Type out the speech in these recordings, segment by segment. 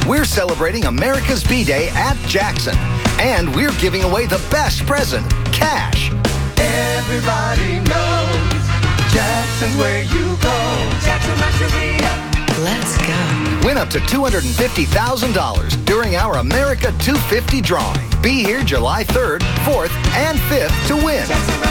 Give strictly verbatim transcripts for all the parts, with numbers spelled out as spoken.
We're celebrating America's B-Day at Jackson. And we're giving away the best present, cash. Everybody knows Jackson's where you go. Jackson Rancheria. Let's go. Win up to two hundred fifty thousand dollars during our America two fifty drawing. Be here July third, fourth, and fifth to win.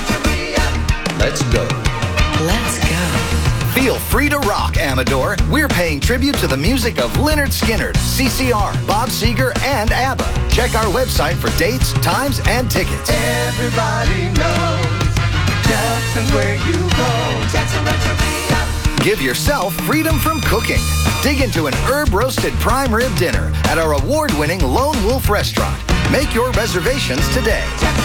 Let's go. Let's go. Feel free to rock, Amador. We're paying tribute to the music of Lynyrd Skynyrd, C C R, Bob Seger, and ABBA. Check our website for dates, times, and tickets. Everybody knows Jackson's where you go. Jackson Rancheria. Give yourself freedom from cooking. Dig into an herb-roasted prime rib dinner at our award-winning Lone Wolf Restaurant. Make your reservations today.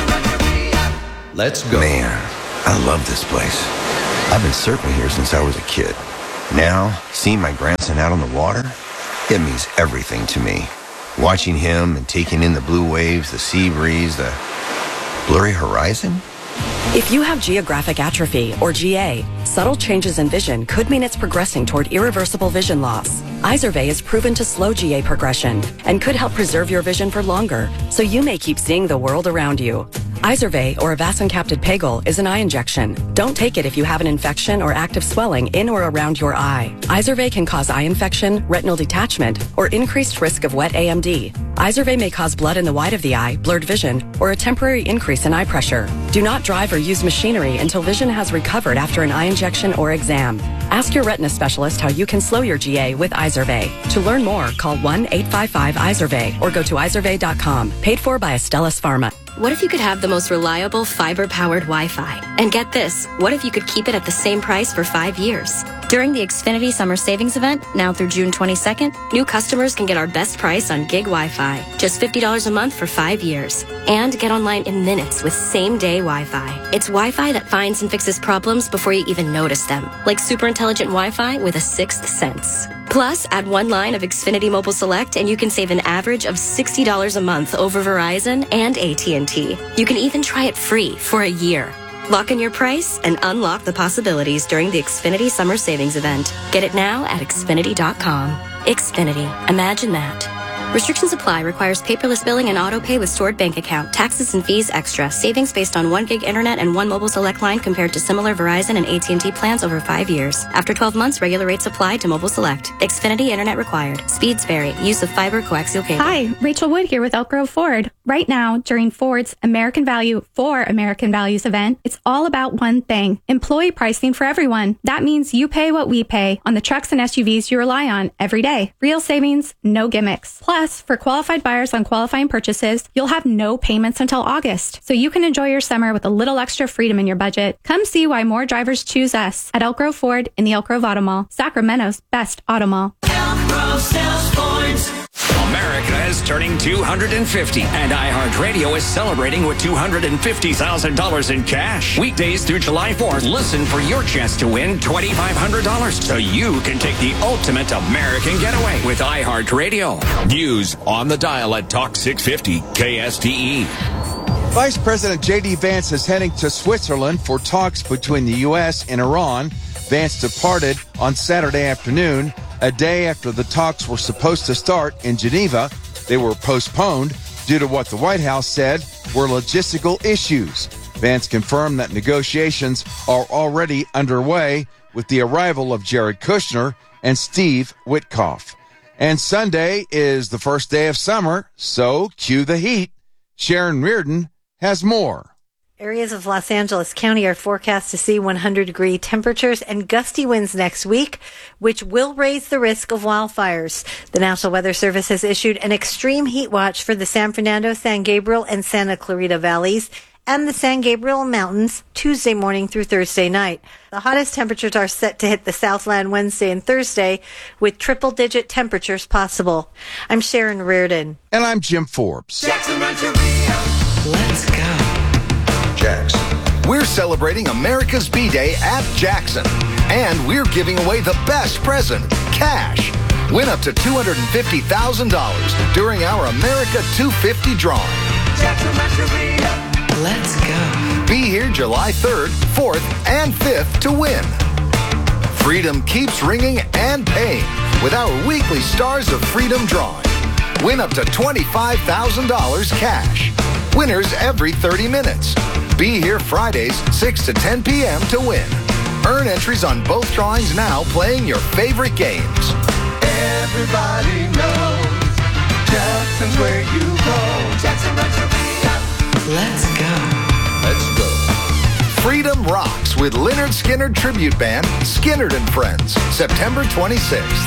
Let's go. Man, I love this place. I've been surfing here since I was a kid. Now, seeing my grandson out on the water, it means everything to me. Watching him and taking in the blue waves, the sea breeze, the blurry horizon. If you have geographic atrophy, or G A, subtle changes in vision could mean it's progressing toward irreversible vision loss. Izervay is proven to slow G A progression and could help preserve your vision for longer, so you may keep seeing the world around you. Izervay, or avacincaptad pegol, is an eye injection. Don't take it if you have an infection or active swelling in or around your eye. Izervay can cause eye infection, retinal detachment, or increased risk of wet A M D. Izervay may cause blood in the white of the eye, blurred vision, or a temporary increase in eye pressure. Do not drive or use machinery until vision has recovered after an eye injection or exam. Ask your retina specialist how you can slow your G A with Izervay. To learn more, call one eight five five Izervay or go to izervay dot com. Paid for by Astellas Pharma. What if you could have the most reliable fiber-powered Wi-Fi? And get this, what if you could keep it at the same price for five years? During the Xfinity Summer Savings Event, now through June twenty-second, new customers can get our best price on gig Wi-Fi, just fifty dollars a month for five years. And get online in minutes with same-day Wi-Fi. It's Wi-Fi that finds and fixes problems before you even notice them, like super intelligent Wi-Fi with a sixth sense. Plus, add one line of Xfinity Mobile Select and you can save an average of sixty dollars a month over Verizon and A T and T. You can even try it free for a year. Lock in your price and unlock the possibilities during the Xfinity Summer Savings Event. Get it now at Xfinity dot com. Xfinity. Imagine that. Restrictions apply. Requires paperless billing and auto pay with stored bank account. Taxes and fees extra. Savings based on one gig internet and one mobile select line compared to similar Verizon and A T and T plans over five years. After twelve months, regular rates apply to mobile select. Xfinity internet required. Speeds vary. Use of fiber coaxial cable. Hi, Rachel Wood here with Elk Grove Ford. Right now, during Ford's American Value for American Values event, it's all about one thing: employee pricing for everyone. That means you pay what we pay on the trucks and S U Vs you rely on every day. Real savings, no gimmicks. Plus, for qualified buyers on qualifying purchases, you'll have no payments until August, so you can enjoy your summer with a little extra freedom in your budget. Come see why more drivers choose us at Elk Grove Ford in the Elk Grove Auto Mall, Sacramento's best auto mall. Elk Grove sells Fords. America is turning two hundred fifty, and iHeartRadio is celebrating with two hundred fifty thousand dollars in cash. Weekdays through July fourth, listen for your chance to win twenty-five hundred dollars so you can take the ultimate American getaway with iHeartRadio. News on the dial at Talk six fifty K S T E. Vice President J D. Vance is heading to Switzerland for talks between the U S and Iran. Vance departed on Saturday afternoon, a day after the talks were supposed to start in Geneva. They were postponed due to what the White House said were logistical issues. Vance confirmed that negotiations are already underway with the arrival of Jared Kushner and Steve Witkoff. And Sunday is the first day of summer, so cue the heat. Sharon Reardon has more. Areas of Los Angeles County are forecast to see one hundred degree temperatures and gusty winds next week, which will raise the risk of wildfires. The National Weather Service has issued an extreme heat watch for the San Fernando, San Gabriel, and Santa Clarita valleys and the San Gabriel Mountains Tuesday morning through Thursday night. The hottest temperatures are set to hit the Southland Wednesday and Thursday, with triple-digit temperatures possible. I'm Sharon Reardon. And I'm Jim Forbes. Jackson Rancheria. Let's go. Jackson. We're celebrating America's B-Day at Jackson. And we're giving away the best present, cash. Win up to two hundred fifty thousand dollars during our America two fifty drawing. Jackson Rancheria. Let's go. Be here July third, fourth, and fifth to win. Freedom keeps ringing and paying with our weekly Stars of Freedom drawing. Win up to twenty-five thousand dollars cash. Winners every thirty minutes. Be here Fridays, six to ten p.m. to win. Earn entries on both drawings now playing your favorite games. Everybody knows Jackson's where you go. Jackson Rancheria. Let's go. Let's go. Freedom Rocks with Lynyrd Skynyrd Tribute Band, Skynyrd and Friends, September twenty-sixth.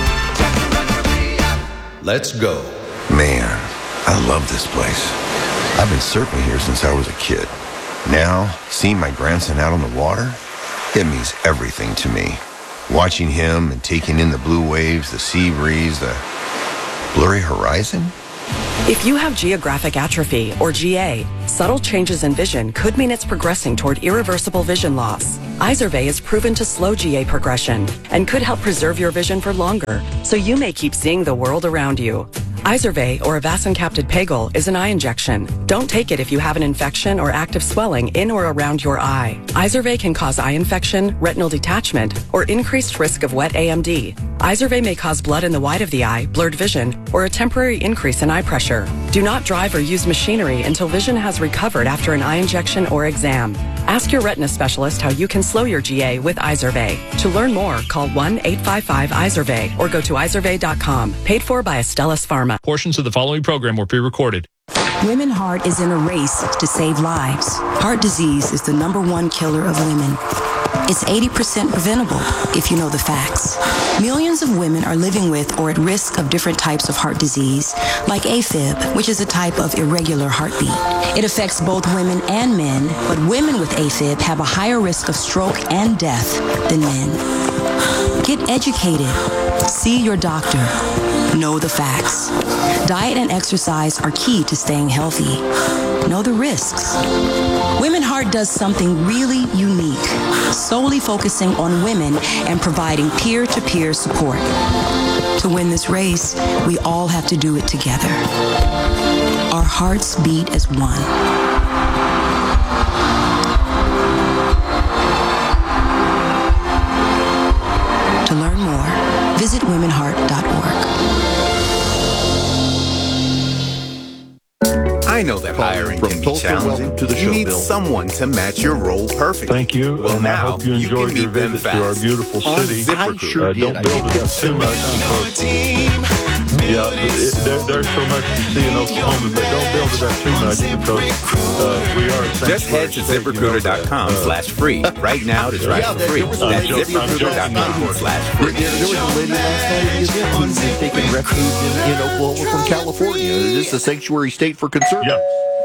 Let's go. Man, I love this place. I've been surfing here since I was a kid. Now, seeing my grandson out on the water, it means everything to me. Watching him and taking in the blue waves, the sea breeze, the blurry horizon. If you have geographic atrophy, or G A, subtle changes in vision could mean it's progressing toward irreversible vision loss. Izervay is proven to slow G A progression and could help preserve your vision for longer, so you may keep seeing the world around you. Izervay, or avacincaptad pegol, is an eye injection. Don't take it if you have an infection or active swelling in or around your eye. Izervay can cause eye infection, retinal detachment, or increased risk of wet A M D. Izervay may cause blood in the white of the eye, blurred vision, or a temporary increase in eye pressure. Do not drive or use machinery until vision has recovered after an eye injection or exam. Ask your retina specialist how you can slow your G A with Izervay. To learn more, call one eight five five Izervay or go to izervay dot com. Paid for by Astellas Pharma. Portions of the following program were pre-recorded. Women Heart is in a race to save lives. Heart disease is the number one killer of women. It's eighty percent preventable if you know the facts. Millions of women are living with or at risk of different types of heart disease, like AFib, which is a type of irregular heartbeat. It affects both women and men, but women with AFib have a higher risk of stroke and death than men. Get educated. See your doctor. Know the facts. Diet and exercise are key to staying healthy. Know the risks. Women Heart does something really unique, solely focusing on women and providing peer-to-peer support. To win this race, we all have to do it together. Our hearts beat as one. To learn more, visit women heart dot org. I know that hiring can be challenging. To the you show, need Bill. someone to match your role perfectly. Thank you, Well, and now I hope you enjoyed can your meet them visit to our fast beautiful on city. ZipRecruiter. I sure uh, don't build it up too much. Because, yeah, it, there, there's so much to see in Oklahoma, but don't build it up too much because uh, we are a Just head to ZipRecruiter dot com slash free right now to try for free. That's ZipRecruiter dot com slash free. There, there was a lady last night at the event who's been taking refuge in, in Oklahoma from California. Is this a sanctuary state for conservatives?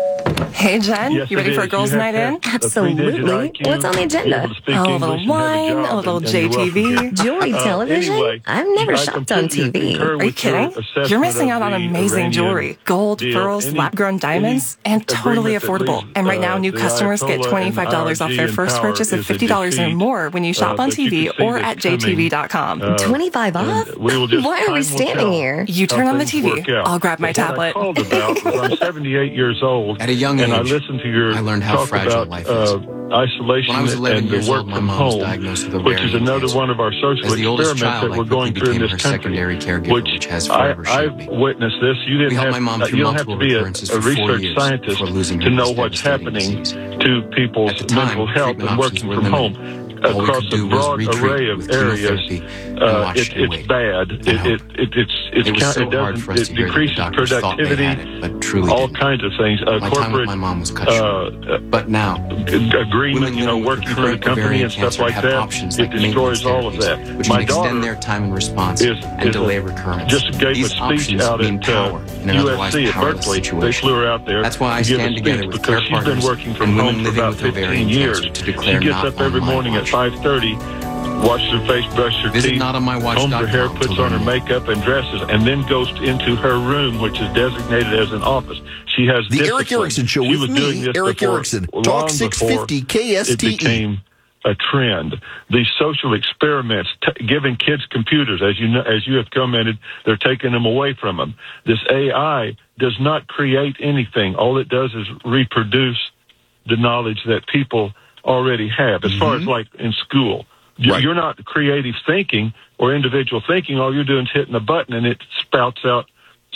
Hey, Jen, Yes, you ready it for a is. girls' You night have in? to have a three-digit I Q, What's on the be agenda? able to speak Oh, a English little and have a wine, job a little and- and you're J T V. welcome here. Jewelry Uh, television? anyway, I've never I shopped on T completely V. concur Are you with your kidding? assessment You're missing of out on the amazing Iranian jewelry. Gold, deal. pearls, Any- lab-grown diamonds, and totally agreement that affordable. leaves, And right now, uh, new the customers get Ayatollah twenty-five dollars and off their I R G first in power purchase of is a fifty dollars or defeat, more when you shop uh, on but you T V can see or this at J T V dot com. Uh, twenty-five off? and we will just- Why are time we will standing tell here? You how turn on the things T V. work out. I'll grab my But tablet. What I called about was I'm seventy-eight years old. At a young and I age, listened to your I learned how talk fragile about, life is. Uh, isolation When I was eleven and the years work old, my from mom was home, diagnosed with which is ovarian another cancer. one of our social As the oldest experiments child, that I we're going quickly through in became this her country. secondary caregiver, which, which has I, forever shaped I've me. witnessed this. You didn't We helped have, my mom uh, through you don't have to multiple be a, recurrences a for four research years scientist before losing to her know to this what's devastating happening disease. to people's At the time, mental health treatment and options working were from limited. home All we across could a do was broad retreat array of with areas. chemotherapy and Uh, watch it, and it's wait bad. It, and it, it, it's it's It was count, so it hard doesn't for us it to hear that the decreases doctors thought they productivity, had it, but truly all didn't. kinds of things. Uh, My time corporate with my mom was cut short. uh, But now, agreement, you know, living with working for the recurrent company ovarian and stuff cancer like have that, options it like maintenance destroys all of therapies, that. which My can daughter extend their time in response is, and is delay a, recurrence. just gave These a speech options out mean at power uh, in an U otherwise S C at powerless Berkeley. They situation. flew her out there That's why I to give stand a together speech with because care she's been partners working from and women home for living about with fifteen ovarian years. cancer to She declare gets not up every on my morning at watch. five thirty, washes her face, brushes her Visit teeth, not on my watch combs her dot hair, com puts to on her learn more. makeup and dresses, and then goes into her room, which is designated as an office. She has The discipline. Eric Erickson Show She with was me, doing this Eric before- Erickson. long Talk six fifty before K S T E. It became a trend. These social experiments, t- giving kids computers, as you know, as you have commented, they're taking them away from them. This A I does not create anything. All it does is reproduce the knowledge that people already have. As mm-hmm. far as like in school, right. You're not creative thinking or individual thinking. All you're doing is hitting a button and it spouts out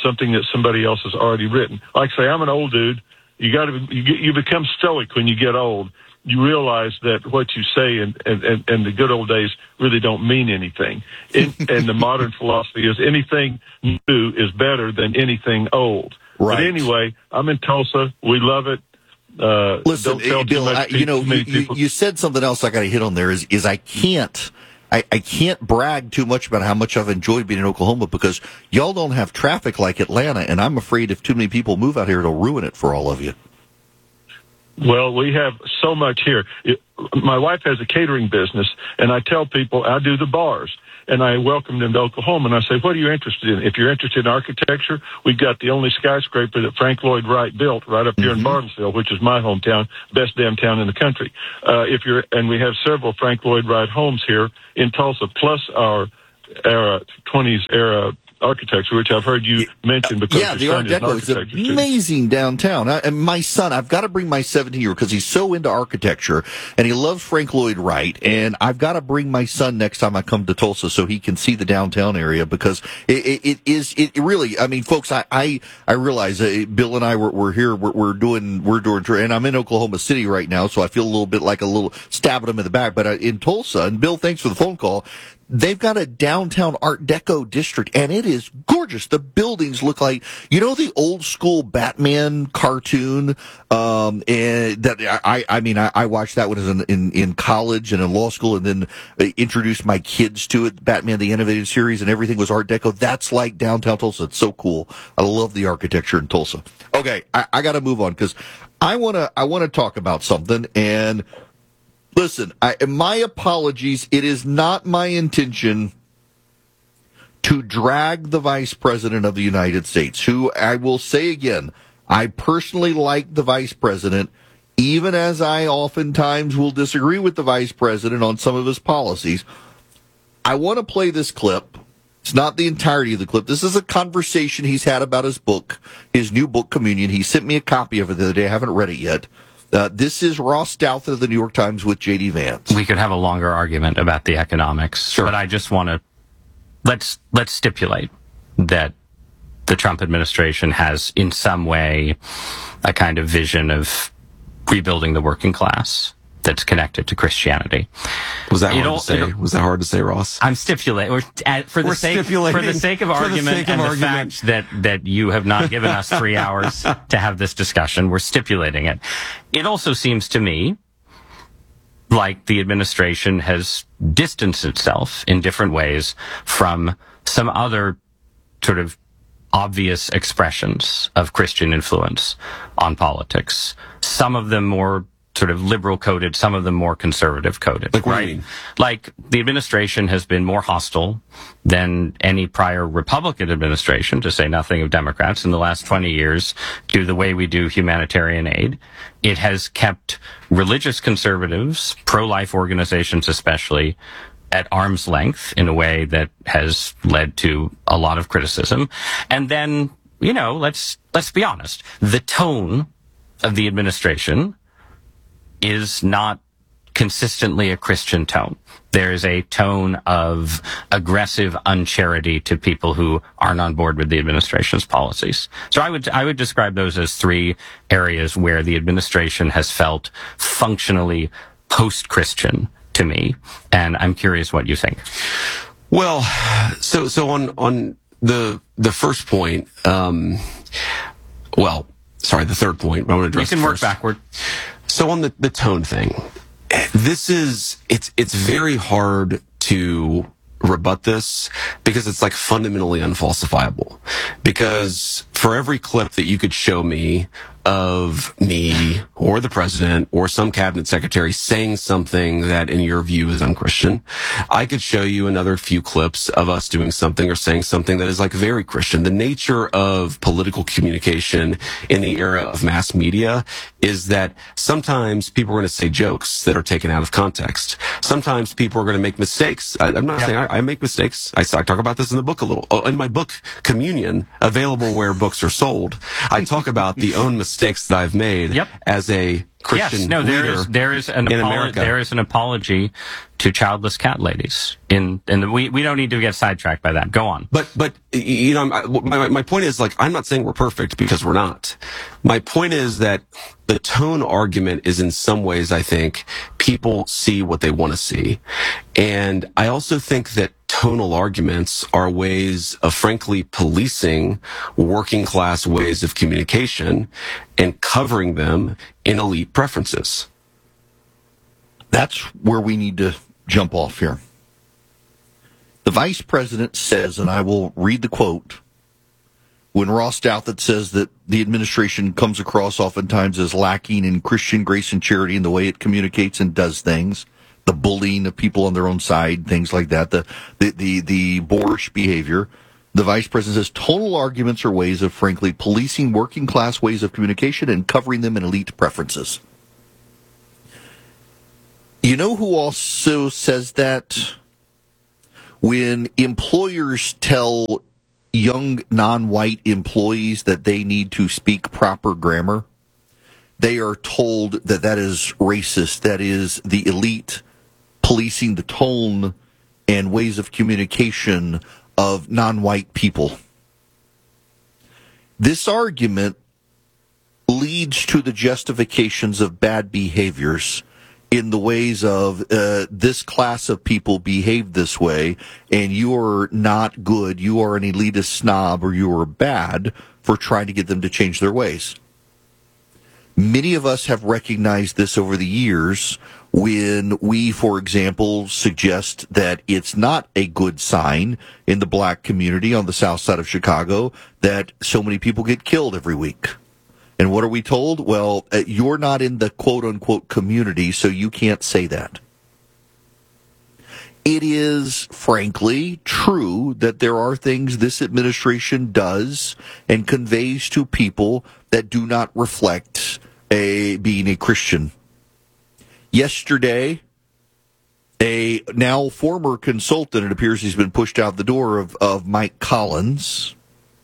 something that somebody else has already written. Like I say, I'm an old dude. You got to you, get, you become stoic when you get old. You realize that what you say in, in, in the good old days really don't mean anything. In, and the modern philosophy is anything new is better than anything old. Right. But anyway, I'm in Tulsa. We love it. Uh, Listen, don't tell uh, Bill, too much I, you know, people, you, you, you said something else I got to hit on there is, is I can't, I, I can't brag too much about how much I've enjoyed being in Oklahoma because y'all don't have traffic like Atlanta, and I'm afraid if too many people move out here, it'll ruin it for all of you. Well, we have so much here. It, my wife has a catering business, and I tell people I do the bars, and I welcome them to Oklahoma, and I say, what are you interested in? If you're interested in architecture, we've got the only skyscraper that Frank Lloyd Wright built right up here mm-hmm. in Bartlesville, which is my hometown, best damn town in the country. Uh, if you're, and we have several Frank Lloyd Wright homes here in Tulsa, plus our era, twenties era architecture, which I've heard you mention because yeah, the your Art son Deco is is an architect. amazing downtown. I, and my son, I've got to bring my seventeen-year-old because he's so into architecture and he loves Frank Lloyd Wright. And I've got to bring my son next time I come to Tulsa so he can see the downtown area because it, it, it is it really. I mean, folks, I I, I realize uh, Bill and I were, we're here. We're, we're doing we're doing and I'm in Oklahoma City right now, so I feel a little bit like a little stabbing him in the back. But uh, in Tulsa, and Bill, thanks for the phone call. They've got a downtown Art Deco district, and it is gorgeous. The buildings look like, you know, the old school Batman cartoon. Um, and that I, I mean, I, I watched that one as in, in, in college and in law school, and then introduced my kids to it. Batman the Animated Series, and everything was Art Deco. That's like downtown Tulsa. It's so cool. I love the architecture in Tulsa. Okay, I, I got to move on because I want to I want to talk about something and. Listen, I, my apologies. It is not my intention to drag the Vice President of the United States, who I will say again, I personally like the Vice President, even as I oftentimes will disagree with the Vice President on some of his policies. I want to play this clip. It's not the entirety of the clip. This is a conversation he's had about his book, his new book, Communion. He sent me a copy of it the other day. I haven't read it yet. Uh, this is Ross Douthat of the New York Times with J D Vance. We could have a longer argument about the economics, sure. But I just want to let's let's stipulate that the Trump administration has, in some way, a kind of vision of rebuilding the working class that's connected to Christianity. Was that hard it'll, to say? It'll, Was that hard to say, Ross? I'm stipulating. We're, uh, for the We're sake for the sake of argument sake of and argument. the fact that that you have not given us three hours to have this discussion, we're stipulating it. It also seems to me like the administration has distanced itself in different ways from some other sort of obvious expressions of Christian influence on politics. Some of them more sort of liberal coded, some of them more conservative coded. Like what right? do you mean? Like the administration has been more hostile than any prior Republican administration, to say nothing of Democrats, in the last twenty years to the way we do humanitarian aid. It has kept religious conservatives, pro-life organizations especially, at arm's length in a way that has led to a lot of criticism. And then, you know, let's let's be honest, the tone of the administration is not consistently a Christian tone. There is a tone of aggressive uncharity to people who aren't on board with the administration's policies. So I would I would describe those as three areas where the administration has felt functionally post-Christian to me, and I'm curious what you think. Well, so so on on the the first point, um, well, sorry, the third point. I want to address. You can work first. backward. So on the, the tone thing, this is, it's, it's very hard to rebut this because it's like fundamentally unfalsifiable. Because for every clip that you could show me of me or the president or some cabinet secretary saying something that in your view is unchristian, I could show you another few clips of us doing something or saying something that is like very Christian. The nature of political communication in the era of mass media is that sometimes people are going to say jokes that are taken out of context. Sometimes people are going to make mistakes. I, I'm not yeah. saying I, I make mistakes. I, I talk about this in the book a little. Oh, in my book, Communion, available where books are sold, I talk about the own mistakes that I've made yep. as a Christian yes, no, there leader is there is an in apolo- America. there is an apology to childless cat ladies. In and we we don't need to get sidetracked by that. Go on. But but you know, my my point is, like, I'm not saying we're perfect, because we're not. My point is that the tone argument is, in some ways, I think people see what they want to see, and I also think that tonal arguments are ways of, frankly, policing working class ways of communication and covering them in elite preferences. That's where we need to jump off here. The vice president says, and I will read the quote, when Ross Douthat says that the administration comes across oftentimes as lacking in Christian grace and charity in the way it communicates and does things, the bullying of people on their own side, things like that, the the the, the boorish behavior, the vice president says tonal arguments are ways of, frankly, policing working class ways of communication and covering them in elite preferences. You know who also says that? When employers tell young non-white employees that they need to speak proper grammar, they are told that that is racist. That is the elite policing the tone and ways of communication of non-white people. This argument leads to the justifications of bad behaviors in the ways of uh, this class of people behave this way, and you are not good, you are an elitist snob, or you are bad for trying to get them to change their ways. Many of us have recognized this over the years when we, for example, suggest that it's not a good sign in the black community on the south side of Chicago that so many people get killed every week. And what are we told? Well, uh, you're not in the quote-unquote community, so you can't say that. It is, frankly, true that there are things this administration does and conveys to people that do not reflect a being a Christian. Yesterday, a now former consultant, it appears he's been pushed out the door, of, of Mike Collins,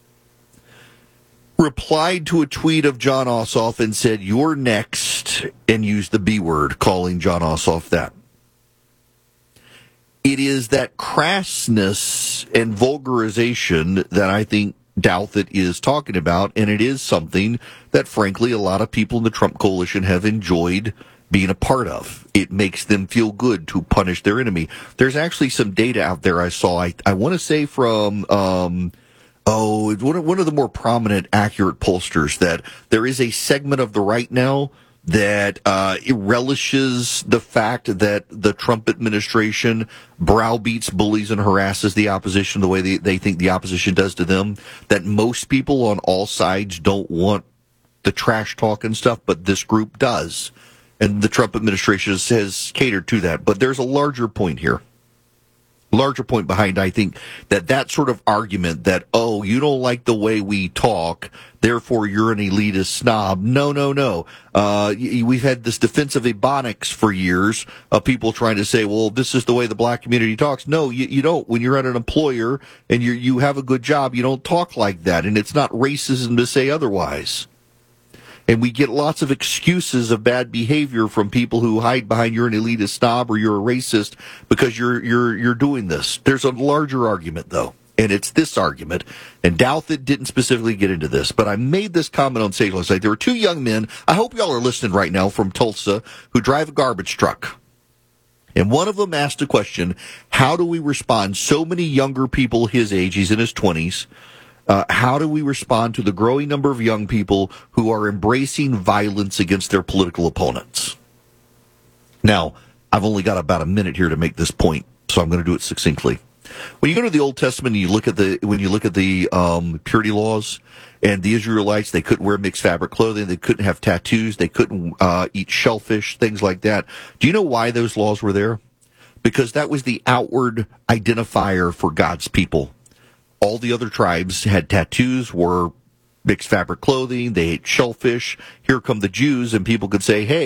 replied to a tweet of Jon Ossoff and said, "You're next," and used the B word, calling Jon Ossoff that. It is that crassness and vulgarization that I think Douthat is talking about, and it is something that, frankly, a lot of people in the Trump coalition have enjoyed being a part of. It makes them feel good to punish their enemy. There's actually some data out there I saw, I, I want to say from... Um, Oh, one of the more prominent, accurate pollsters, that there is a segment of the right now that uh, it relishes the fact that the Trump administration browbeats, bullies, and harasses the opposition the way they, they think the opposition does to them, that most people on all sides don't want the trash talk and stuff, but this group does. And the Trump administration has catered to that. But there's a larger point here. Larger point behind, I think, that that sort of argument that, oh, you don't like the way we talk, therefore you're an elitist snob. No, no, no. Uh, we've had this defensive ebonics for years of people trying to say, well, this is the way the black community talks. No, you, you don't. When you're at an employer and you you have a good job, you don't talk like that. And it's not racism to say otherwise. And we get lots of excuses of bad behavior from people who hide behind you're an elitist snob or you're a racist because you're you're you're doing this. There's a larger argument, though, and it's this argument. And Douthat didn't specifically get into this, but I made this comment on stage last night. There were two young men, I hope y'all are listening right now, from Tulsa, who drive a garbage truck. And one of them asked a question, how do we respond? So many younger people his age, he's in his twenties, Uh, how do we respond to the growing number of young people who are embracing violence against their political opponents? Now, I've only got about a minute here to make this point, so I'm going to do it succinctly. When you go to the Old Testament and you look at the when you look at the um, purity laws, and the Israelites, they couldn't wear mixed fabric clothing, they couldn't have tattoos, they couldn't uh, eat shellfish, things like that. Do you know why those laws were there? Because that was the outward identifier for God's people. All the other tribes had tattoos, wore mixed fabric clothing, they ate shellfish. Here come the Jews, and people could say, hey,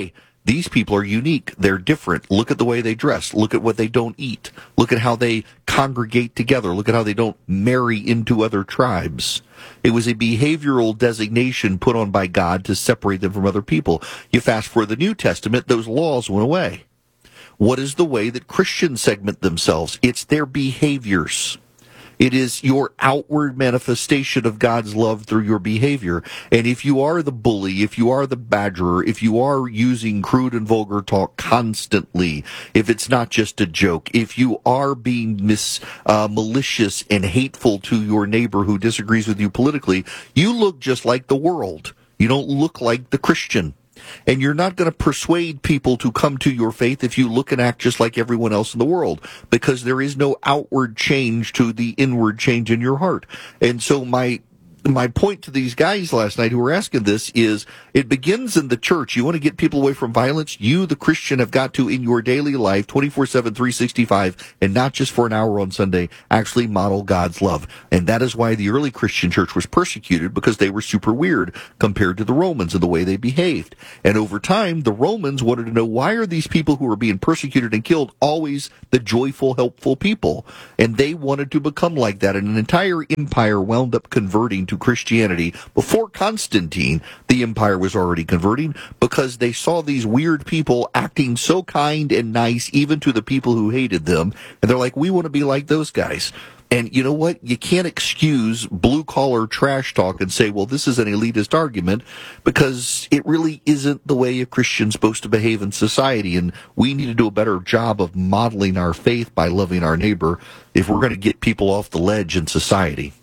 These people are unique. They're different. Look at the way they dress. Look at what they don't eat. Look at how they congregate together. Look at how they don't marry into other tribes. It was a behavioral designation put on by God to separate them from other people. You fast forward the New Testament, those laws went away. What is the way that Christians segment themselves? It's their behaviors. It is your outward manifestation of God's love through your behavior. And if you are the bully, if you are the badgerer, if you are using crude and vulgar talk constantly, if it's not just a joke, if you are being mis, uh, malicious and hateful to your neighbor who disagrees with you politically, you look just like the world. You don't look like the Christian. And you're not going to persuade people to come to your faith if you look and act just like everyone else in the world, because there is no outward change to the inward change in your heart. And so my my point to these guys last night who were asking this is, it begins in the church. You want to get people away from violence? You, the Christian, have got to, in your daily life, twenty-four seven, three sixty-five, and not just for an hour on Sunday, actually model God's love. And that is why the early Christian church was persecuted, because they were super weird compared to the Romans and the way they behaved. And over time, the Romans wanted to know, why are these people who are being persecuted and killed always the joyful, helpful people? And they wanted to become like that. And an entire empire wound up converting to Christianity. Before Constantine, the empire was already converting, because they saw these weird people acting so kind and nice even to the people who hated them, and they're like, we want to be like those guys. And you know what? You can't excuse blue-collar trash talk and say, well, this is an elitist argument, because it really isn't the way a Christian's supposed to behave in society, and we need to do a better job of modeling our faith by loving our neighbor if we're going to get people off the ledge in society.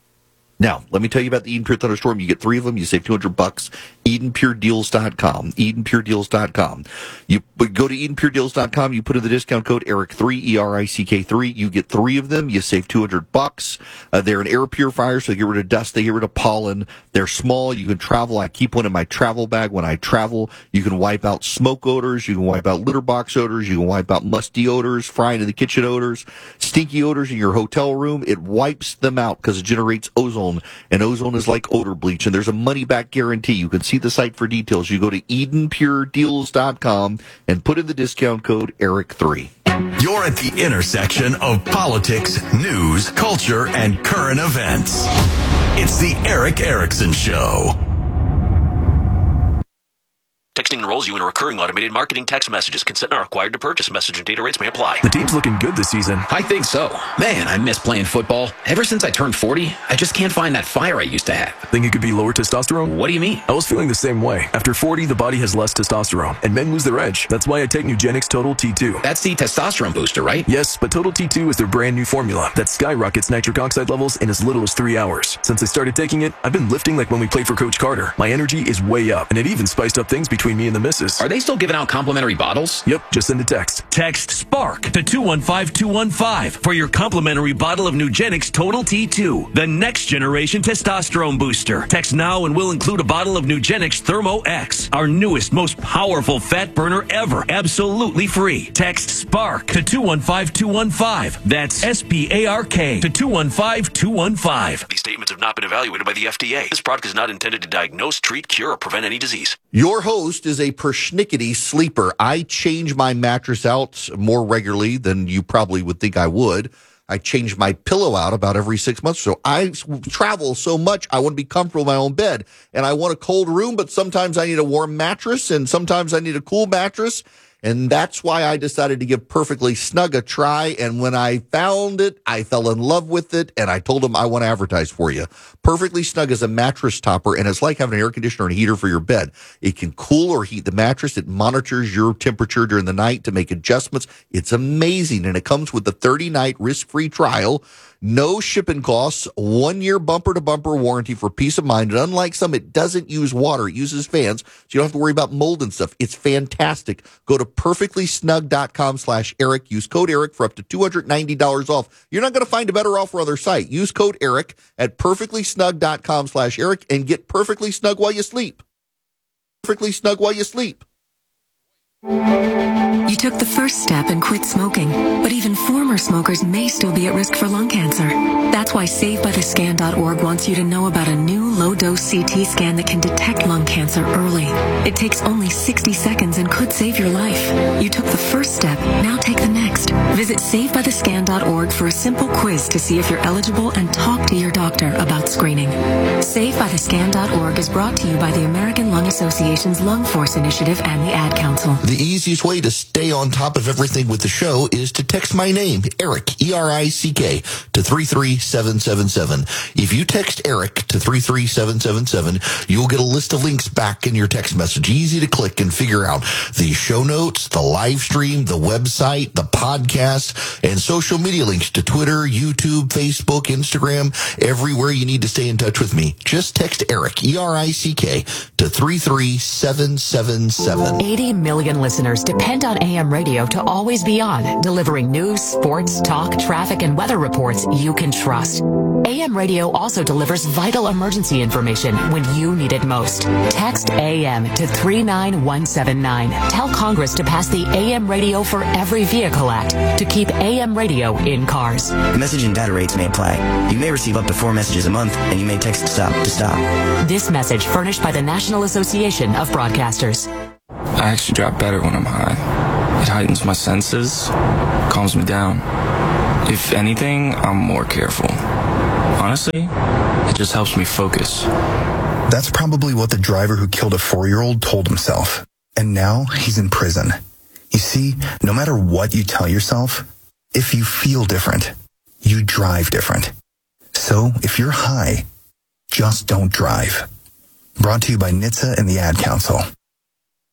Now, let me tell you about the Eden Pure Thunderstorm. You get three of them. You save two hundred bucks. Eden Pure Deals dot com. Eden Pure Deals dot com. You go to Eden Pure Deals dot com. You put in the discount code Eric three, E R I C K three. You get three of them. You save two hundred bucks. Uh, they're an air purifier, so they get rid of dust. They get rid of pollen. They're small. You can travel. I keep one in my travel bag when I travel. You can wipe out smoke odors. You can wipe out litter box odors. You can wipe out musty odors, frying in the kitchen odors, stinky odors in your hotel room. It wipes them out because it generates ozone. And ozone is like odor bleach, and there's a money-back guarantee. You can see the site for details. You go to Eden Pure Deals dot com and put in the discount code Eric three. You're at the intersection of politics, news, culture, and current events. It's the Eric Erickson Show. Texting enrolls you in a recurring automated marketing text messages. Consent not required to purchase. Message and data rates may apply. The team's looking good this season. I think so. Man, I miss playing football. Ever since I turned forty, I just can't find that fire I used to have. Think it could be lower testosterone? What do you mean? I was feeling the same way. After forty, the body has less testosterone, and men lose their edge. That's why I take Nugenix Total T two. That's the testosterone booster, right? Yes, but Total T two is their brand new formula that skyrockets nitric oxide levels in as little as three hours. Since I started taking it, I've been lifting like when we played for Coach Carter. My energy is way up, and it even spiced up things between me and the missus. Are they still giving out complimentary bottles? Yep, just send a text. Text SPARK to two one five two one five for your complimentary bottle of Nugenix Total T two, the next generation testosterone booster. Text now and we'll include a bottle of Nugenix Thermo X, our newest, most powerful fat burner ever, absolutely free. Text SPARK to two one five two one five. That's S P A R K to two one five two one five. These statements have not been evaluated by the F D A. This product is not intended to diagnose, treat, cure, or prevent any disease. Your host is a persnickety sleeper. I change my mattress out more regularly than you probably would think I would. I change my pillow out about every six months or so. I travel so much, I want to be comfortable in my own bed. And I want a cold room, but sometimes I need a warm mattress, and sometimes I need a cool mattress. And that's why I decided to give Perfectly Snug a try. And when I found it, I fell in love with it. And I told them, I want to advertise for you. Perfectly Snug is a mattress topper, and it's like having an air conditioner and a heater for your bed. It can cool or heat the mattress. It monitors your temperature during the night to make adjustments. It's amazing. And it comes with a thirty-night risk-free trial. No shipping costs, one year bumper to bumper warranty for peace of mind. And unlike some, it doesn't use water. It uses fans, so you don't have to worry about mold and stuff. It's fantastic. Go to perfectly snug dot com slash Eric. Use code Eric for up to two hundred ninety dollars off. You're not going to find a better offer on their site. Use code Eric at perfectly snug dot com slash Eric and get perfectly snug while you sleep. Perfectly snug while you sleep. You took the first step and quit smoking, but even former smokers may still be at risk for lung cancer. That's why Save By The Scan dot org wants you to know about a new low-dose C T scan that can detect lung cancer early. It takes only sixty seconds and could save your life. You took the first step, now take the next. Visit Save By The Scan dot org for a simple quiz to see if you're eligible and talk to your doctor about screening. Save By The Scan dot org is brought to you by the American Lung Association's Lung Force Initiative and the Ad Council. The easiest way to stay on top of everything with the show is to text my name, Eric, E R I C K, to three three seven seven seven. If you text Eric to three three seven seven seven, you'll get a list of links back in your text message. Easy to click and figure out the show notes, the live stream, the website, the podcast, and social media links to Twitter, YouTube, Facebook, Instagram, everywhere you need to stay in touch with me. Just text Eric, E R I C K, to three three seven seven seven. eighty million listeners depend on A M radio to always be on, delivering news, sports, talk, traffic, and weather reports you can trust. A M radio also delivers vital emergency information when you need it most. Text A M to three nine one seven nine. Tell Congress to pass the A M Radio for Every Vehicle Act to keep A M radio in cars. Message and data rates may apply. You may receive up to four messages a month, and you may text STOP to stop. This message furnished by the National Association of Broadcasters. I actually drive better when I'm high. It heightens my senses, calms me down. If anything, I'm more careful. Honestly, it just helps me focus. That's probably what the driver who killed a four-year-old told himself. And now he's in prison. You see, no matter what you tell yourself, if you feel different, you drive different. So if you're high, just don't drive. Brought to you by N H T S A and the Ad Council.